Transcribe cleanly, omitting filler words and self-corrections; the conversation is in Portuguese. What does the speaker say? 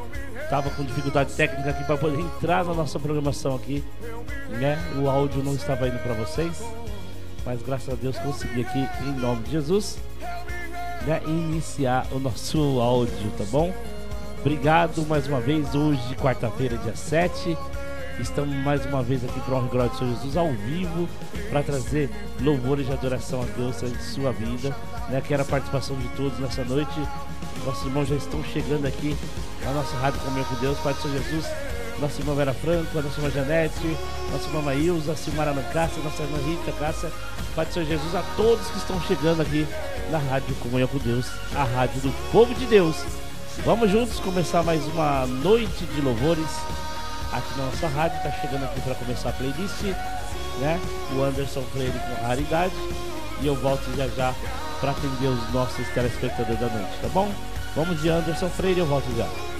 Tava com dificuldade técnica aqui para poder entrar na nossa programação aqui, né? O áudio não estava indo para vocês, mas graças a Deus consegui aqui, em nome de Jesus, né, iniciar o nosso áudio, tá bom? Obrigado mais uma vez. Hoje, quarta-feira, dia 7, estamos mais uma vez aqui para a honra e glória de Senhor Jesus ao vivo, para trazer louvores de adoração a Deus em sua vida, né? Quero a participação de todos nessa noite. Nossos irmãos já estão chegando aqui na nossa Rádio Comunhão com Deus. Pai do Senhor Jesus, nossa irmã Vera Franco, a nossa irmã Janete, nossa irmã Maílza, a Silmara Cássia, nossa irmã Rita Cássia. Pai do Senhor Jesus, a todos que estão chegando aqui na Rádio Comunhão com Deus, a rádio do povo de Deus. Vamos juntos começar mais uma noite de louvores aqui na nossa rádio. Está chegando aqui para começar a playlist, né? O Anderson Freire com Raridade. E eu volto já já para atender os nossos telespectadores da noite, tá bom? Vamos de Anderson Freire, eu volto já.